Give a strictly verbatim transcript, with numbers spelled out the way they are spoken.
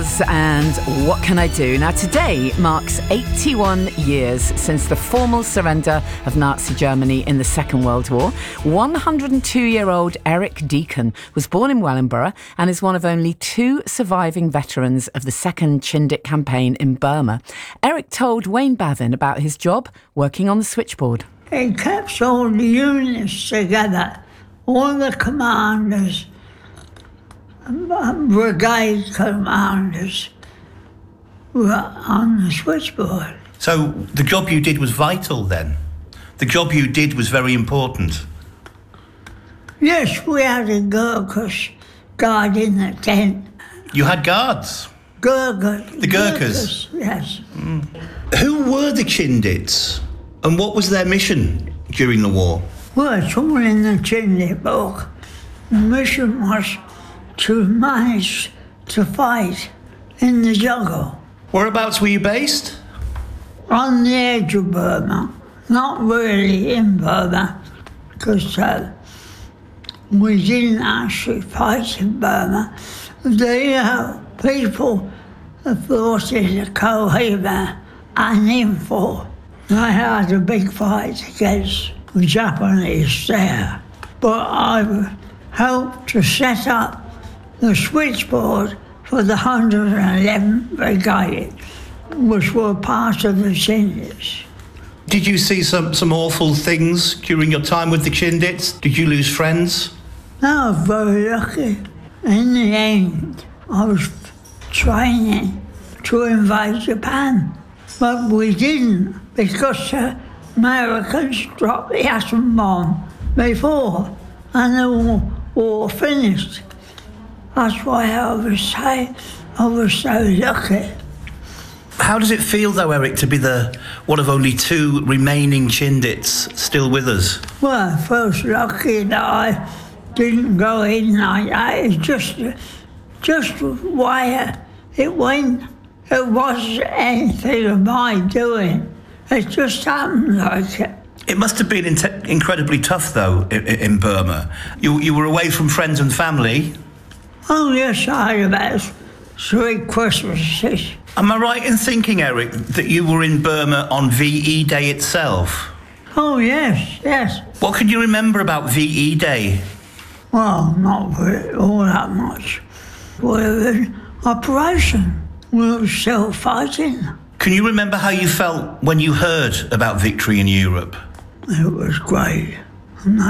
was and What Can I Do? Now, today marks eighty-one years since the formal surrender of Nazi Germany in the Second World War. one hundred two-year-old Eric Deacon was born in Wellingborough and is one of only two surviving veterans of the Second Chindit campaign in Burma. Eric told Wayne Bavin about his job working on the switchboard. It kept all the units together, all the commanders, brigade commanders were on the switchboard. So the job you did was vital then? The job you did was very important? Yes, we had a Gurkhas guarding the tent. You had guards? Gurkhas. The Gurkhas? Gurkhas, yes. Mm. Who were the Chindits and what was their mission during the war? Well, it's all in the Chindit book. The mission was to manage to fight in the jungle. Whereabouts were you based? On the edge of Burma, not really in Burma, because uh, we didn't actually fight in Burma. The uh, people fought in the Kohima and Info. I had a big fight against the Japanese there, but I helped to set up the switchboard for the one hundred eleventh Brigade, which were part of the Chindits. Did you see some, some awful things during your time with the Chindits? Did you lose friends? No, I was very lucky. In the end, I was training to invade Japan, but we didn't because the Americans dropped the atom bomb before and the war, war finished. That's why I was saying I was so lucky. How does it feel, though, Eric, to be the one of only two remaining Chindits still with us? Well, I felt lucky that I didn't go in like that. It's just, just why it went. It wasn't anything of my doing. It just happened like it. It must have been in- incredibly tough, though, in, in Burma. You, you were away from friends and family. Oh, yes, I had about three Christmases. Am I right in thinking, Eric, that you were in Burma on V E Day itself? Oh, yes, yes. What can you remember about V E Day? Well, not really, all that much. We were in operation. We were still fighting. Can you remember how you felt when you heard about victory in Europe? It was great. And